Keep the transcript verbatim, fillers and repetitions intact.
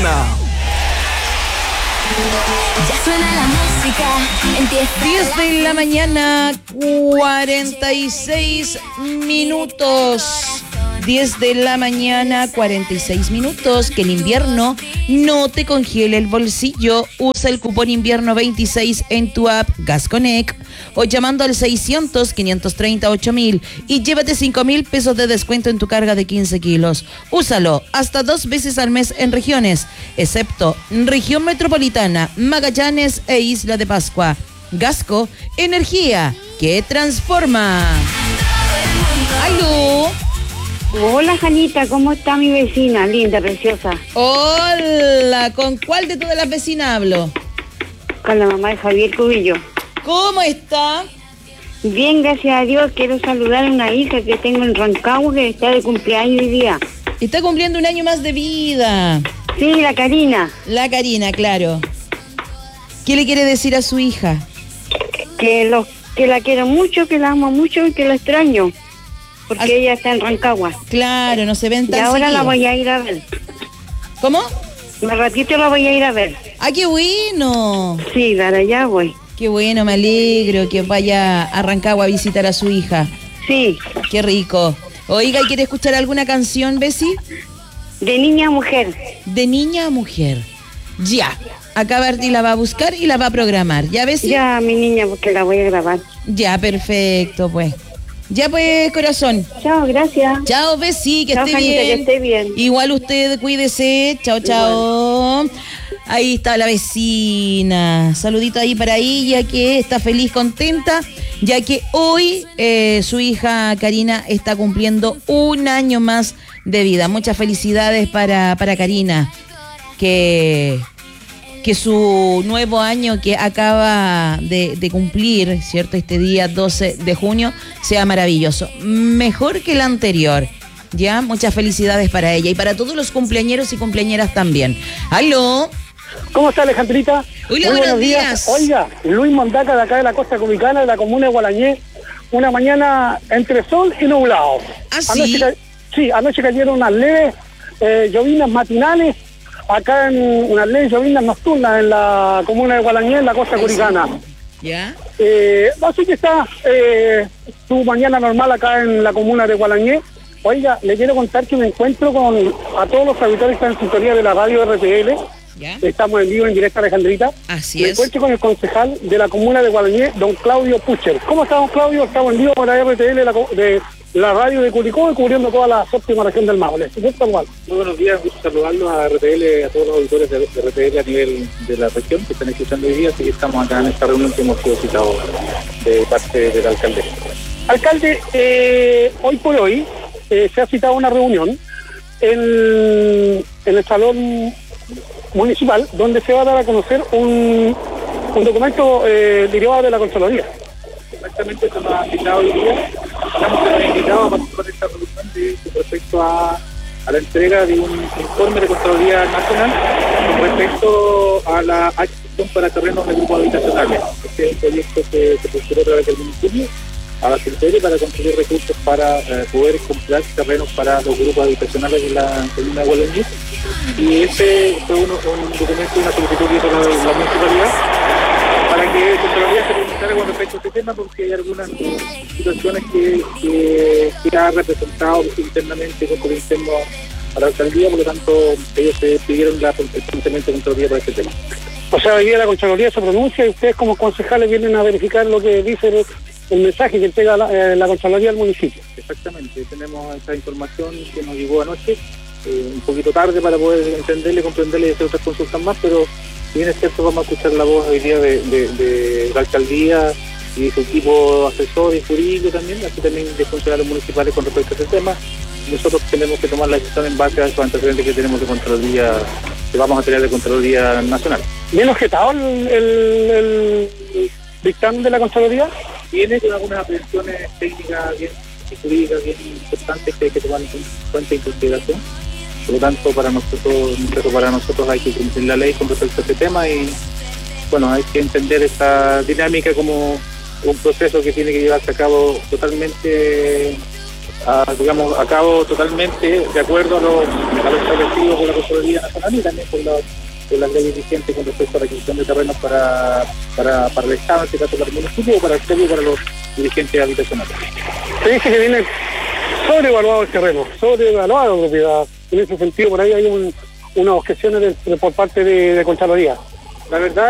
mañana. Ya suena la música, empieza. diez de la mañana, cuarenta y seis minutos. diez de la mañana, cuarenta y seis minutos. Que el invierno no te congele el bolsillo. Usa el cupón invierno veintiséis en tu app Gasconnect o llamando al seiscientos, quinientos treinta, ocho mil y llévate cinco mil pesos de descuento en tu carga de quince kilos. Úsalo hasta dos veces al mes en regiones, excepto región metropolitana, Magallanes e Isla de Pascua. Gasco, energía que transforma. ¡Aló! Hola, Janita, ¿cómo está mi vecina? Linda, preciosa. Hola, ¿con cuál de todas las vecinas hablo? Con la mamá de Javier Cubillo. ¿Cómo está? Bien, gracias a Dios. Quiero saludar a una hija que tengo en Rancagua que está de cumpleaños hoy día. Está cumpliendo un año más de vida. Sí, la Karina. La Karina, claro. ¿Qué le quiere decir a su hija? Que, lo, que la quiero mucho, que la amo mucho y que la extraño. Porque As... ella está en Rancagua. Claro, no se ven tan Y ahora seguido. la voy a ir a ver. ¿Cómo? Un ratito la voy a ir a ver. ¡Ah, qué bueno! Sí, para allá voy. Qué bueno, me alegro que vaya a Rancagua a visitar a su hija. Sí. Qué rico. Oiga, ¿y quiere escuchar alguna canción, Bessie? De niña a mujer. De niña a mujer. Ya. Acá Berti la va a buscar y la va a programar. ¿Ya, Bessie? Ya, mi niña, porque la voy a grabar. Ya, perfecto, pues. Ya pues, corazón. Chao, gracias. Chao, Bessie, que Chao, esté Janita, bien. que esté bien. Igual usted, cuídese. Chao, chao. Igual. Ahí está la vecina. Saludito ahí para ella, que está feliz, contenta, ya que hoy eh, su hija Karina está cumpliendo un año más de vida. Muchas felicidades para, para Karina. Que... que su nuevo año que acaba de, de cumplir, ¿cierto? Este día doce de junio, sea maravilloso. Mejor que el anterior, ¿ya? Muchas felicidades para ella y para todos los cumpleañeros y cumpleañeras también. ¡Aló! ¿Cómo está, Alejandrita? Hola, muy buenos días. días. Oiga, Luis Mondaca de acá de la costa cubicana, de la comuna de Gualañé, una mañana entre sol y nublado. ¿Ah, sí? Anoche, ca- sí, anoche cayeron unas leves eh, llovinas matinales, acá en unas leves llovinas nocturnas en la comuna de Gualañé, en la costa cubicana. ¿Ya? Eh, así que está eh, su mañana normal acá en la comuna de Gualañé. Oiga, le quiero contar que me encuentro con a todos los auditores que están en sintonía de la radio R T L. ¿Ya? Estamos en vivo, en directo, Alejandrita. Así Me es. encuentro con el concejal de la comuna de Gualañé, don Claudio Pucher. ¿Cómo está, don Claudio? Estamos en vivo por la R T L de la, de la radio de Curicó y cubriendo toda la séptima región del Maule. Muy buenos días, gusto saludarlos a R T L, a todos los auditores de R T L a nivel de la región que están escuchando hoy día. Así que estamos acá en esta reunión que hemos sido citados de parte del alcalde. Alcalde, eh, hoy por hoy eh, se ha citado una reunión en, en el salón municipal donde se va a dar a conocer un, un documento eh, derivado de la Contraloría. Exactamente, eso nos ha citado hoy día. Estamos invitados a participar de esta reunión de, con respecto a, a la entrega de un informe de Contraloría Nacional con respecto a la adquisición para terrenos de grupos habitacionales. Este es un proyecto que se postuló a través del municipio a la Secretaría para conseguir recursos para eh, poder comprar terrenos para los grupos habitacionales de la comuna de Gualañé. Y este fue uno, un documento, una solicitud que hizo la, la municipalidad para que Contraloría se pronunciara con respecto a este tema, porque hay algunas situaciones que, que, que ha representado internamente contra el interno a la alcaldía, por lo tanto ellos se pidieron la, el pronunciamiento de Contraloría para este tema. O sea, hoy día la Contraloría se pronuncia y ustedes como concejales vienen a verificar lo que dice el, el mensaje que entrega la, eh, la Contraloría al municipio. Exactamente, tenemos esa información que nos llegó anoche, eh, un poquito tarde para poder entenderle, comprenderle y hacer otras consultas más, pero si bien es cierto, vamos a escuchar la voz hoy día de, de, de la alcaldía y su equipo asesor y jurídico también, así también de funcionarios municipales con respecto a este tema. Nosotros tenemos que tomar la decisión en base a esos antecedentes que tenemos de Contraloría, que vamos a tener de Contraloría Nacional. ¿Bien objetado el, el, el dictamen de la Contraloría? Viene con algunas aprehensiones técnicas bien y jurídicas bien importantes que hay que tomar en cuenta y en consideración. Por lo tanto, para nosotros, para nosotros hay que cumplir la ley con respecto a este tema y, bueno, hay que entender esta dinámica como un proceso que tiene que llevarse a cabo totalmente a, digamos, a cabo totalmente de acuerdo a lo, a lo establecido por la Contraloría Nacional y también por, la, por las leyes vigentes con respecto a la adquisición de terrenos para, para, para el Estado, en este caso para el municipio, o para el serio para los dirigentes habitacionales. Se dice que viene sobrevaluado el terreno, sobrevaluado la propiedad. En ese sentido, por ahí hay un, unas objeciones de, de, por parte de, de Contraloría. La verdad